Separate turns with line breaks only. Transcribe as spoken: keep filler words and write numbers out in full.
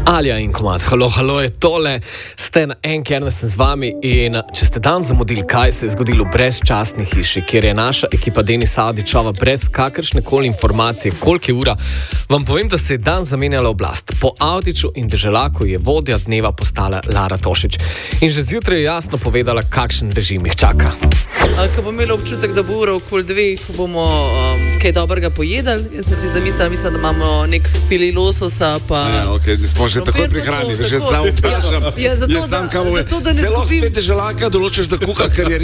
Alja in komad, halo, halo je tole, ste na en kjer, sem z vami in če ste dan zamudili, kaj se je zgodilo v brezčasni hiši, kjer je naša ekipa Denis Avdićova brez kakršne koli informacije, koliko je ura, vam povem, da se je dan zamenjala oblast. Po Avdiću in Deželaku je vodja dneva postala Lara Tošić in že zjutraj je jasno povedala, kakšen režim jih čaka.
Ko bomo imeli občutek, da bo ura okoli dveh, bomo um, kaj dobrega pojedali. Jaz sem si zamislila, mislim, da imamo nek fili lososa. Pa
ja, okay, smo že takoj prihrani, že sam vprašam.
Ja, zato, da, zato, da ne
zelo
skupim.
Spet Deželaka določaš, da kuha, ker je